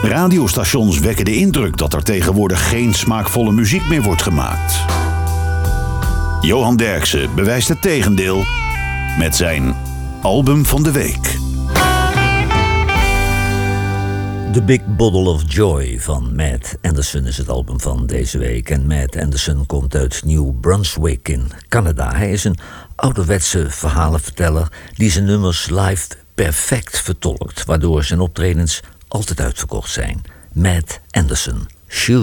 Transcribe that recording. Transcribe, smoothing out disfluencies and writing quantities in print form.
Radiostations wekken de indruk dat er tegenwoordig geen smaakvolle muziek meer wordt gemaakt. Johan Derksen bewijst het tegendeel met zijn album van de week. The Big Bottle of Joy van Matt Anderson is het album van deze week. En Matt Anderson komt uit New Brunswick in Canada. Hij is een ouderwetse verhalenverteller die zijn nummers live perfect vertolkt, waardoor zijn optredens altijd uitverkocht zijn. Matt Anderson, Shoes.